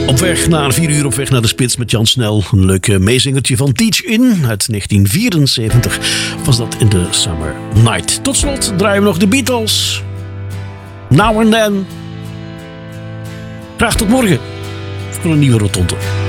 Op weg naar 4 uur, op weg naar de spits met Jan Snel. Een leuk meezingertje van Teach In uit 1974 was dat in de Summer Night. Tot slot draaien we nog de Beatles. Now and Then. Graag tot morgen voor een nieuwe rotonde.